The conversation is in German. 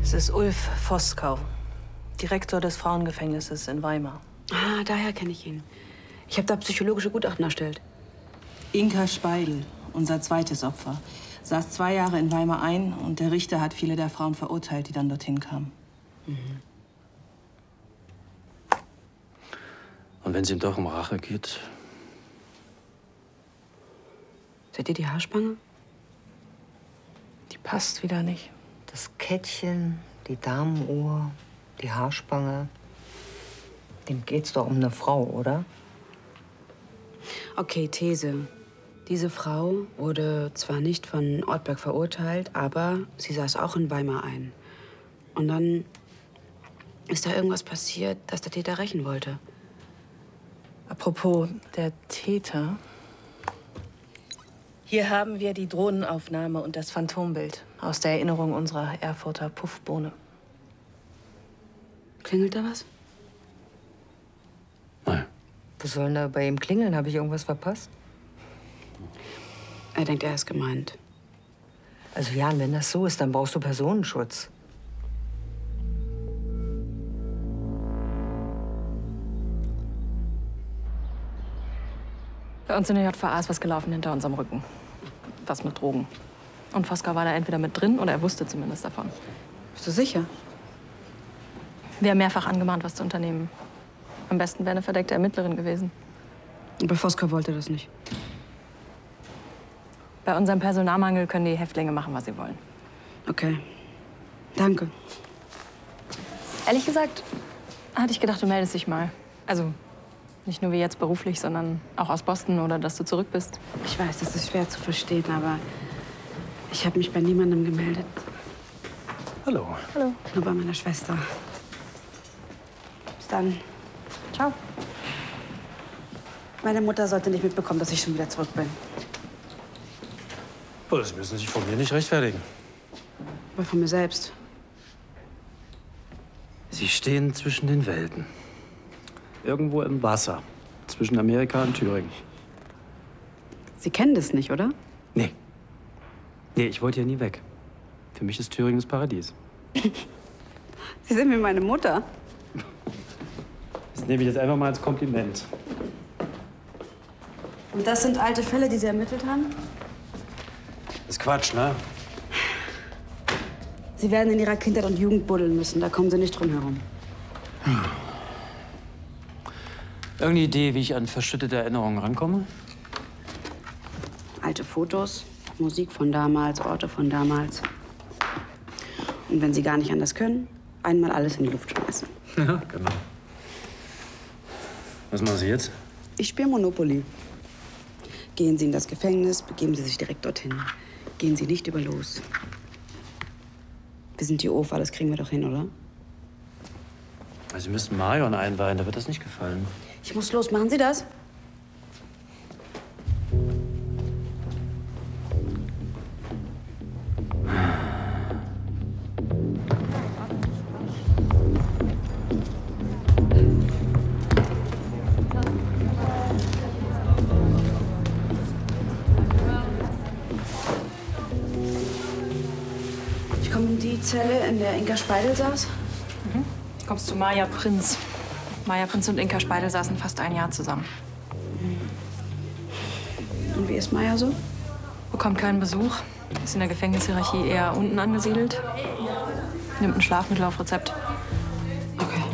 Es ist Ulf Voskau, Direktor des Frauengefängnisses in Weimar. Ah, daher kenne ich ihn. Ich habe da psychologische Gutachten erstellt. Inka Speidel, unser zweites Opfer, saß 2 Jahre in Weimar ein und der Richter hat viele der Frauen verurteilt, die dann dorthin kamen. Mhm. Und wenn es ihm doch um Rache geht? Seht ihr die Haarspange? Die passt wieder nicht. Das Kettchen, die Damenuhr, die Haarspange. Dem geht's doch um eine Frau, oder? Okay, These. Diese Frau wurde zwar nicht von Ortberg verurteilt, aber sie saß auch in Weimar ein. Und dann ist da irgendwas passiert, das der Täter rächen wollte. Apropos der Täter. Hier haben wir die Drohnenaufnahme und das Phantombild aus der Erinnerung unserer Erfurter Puffbohne. Klingelt da was? Nein. Was soll denn da bei ihm klingeln? Habe ich irgendwas verpasst? Er denkt, er ist gemeint. Also Jan, wenn das so ist, dann brauchst du Personenschutz. Bei uns in der JVA ist was gelaufen hinter unserem Rücken. Was mit Drogen. Und Voskau war da entweder mit drin oder er wusste zumindest davon. Bist du sicher? Wir haben mehrfach angemahnt, was zu unternehmen. Am besten wäre eine verdeckte Ermittlerin gewesen. Aber Voskau wollte das nicht. Bei unserem Personalmangel können die Häftlinge machen, was sie wollen. Okay. Danke. Ehrlich gesagt, hatte ich gedacht, du meldest dich mal. Also nicht nur wie jetzt beruflich, sondern auch aus Boston oder dass du zurück bist. Ich weiß, das ist schwer zu verstehen, aber ich habe mich bei niemandem gemeldet. Hallo. Hallo. Nur bei meiner Schwester. Bis dann. Ciao. Meine Mutter sollte nicht mitbekommen, dass ich schon wieder zurück bin. Oh, das müssen Sie sich von mir nicht rechtfertigen. Aber von mir selbst. Sie stehen zwischen den Welten. Irgendwo im Wasser. Zwischen Amerika und Thüringen. Sie kennen das nicht, oder? Nee. Nee, ich wollte hier nie weg. Für mich ist Thüringen das Paradies. Sie sind wie meine Mutter. Das nehme ich jetzt einfach mal als Kompliment. Und das sind alte Fälle, die Sie ermittelt haben? Das ist Quatsch, ne? Sie werden in Ihrer Kindheit und Jugend buddeln müssen. Da kommen Sie nicht drum herum. Irgendeine Idee, wie ich an verschüttete Erinnerungen rankomme? Alte Fotos, Musik von damals, Orte von damals. Und wenn Sie gar nicht anders können, einmal alles in die Luft schmeißen. Ja, genau. Was machen Sie jetzt? Ich spiele Monopoly. Gehen Sie in das Gefängnis, begeben Sie sich direkt dorthin. Gehen Sie nicht über los. Wir sind die OFA, das kriegen wir doch hin, oder? Sie müssten Marion einweihen, da wird das nicht gefallen. Ich muss los, machen Sie das? Ich komme in die Zelle, in der Inka Speidel saß. Du kommst zu Maja Prinz. Maja Prinz und Inka Speidel saßen fast 1 Jahr zusammen. Und wie ist Maja so? Bekommt keinen Besuch. Ist in der Gefängnishierarchie eher unten angesiedelt. Nimmt ein Schlafmittel auf Rezept. Okay.